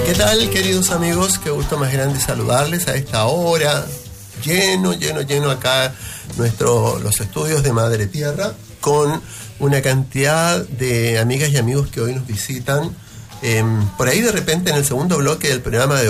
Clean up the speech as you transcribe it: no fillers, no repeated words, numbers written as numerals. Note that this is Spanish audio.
¿Qué tal, queridos amigos? Qué gusto más grande saludarles a esta hora. Lleno acá los estudios de Madre Tierra, con una cantidad de amigas y amigos que hoy nos visitan. Por ahí de repente en el segundo bloque del programa de